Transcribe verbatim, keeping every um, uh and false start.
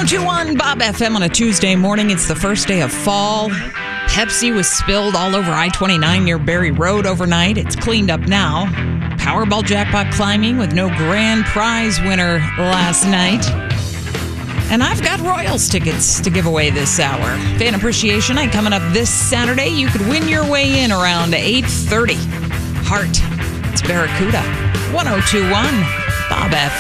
two one Bob F M on a Tuesday morning. It's the first day of fall. Pepsi was spilled all over I twenty-nine near Berry Road overnight. It's cleaned up now. Powerball jackpot climbing with no grand prize winner last night. And I've got Royals tickets to give away this hour. Fan Appreciation Night coming up this Saturday. You could win your way in around eight thirty. Heart. It's Barracuda. ten twenty-one Bob F M.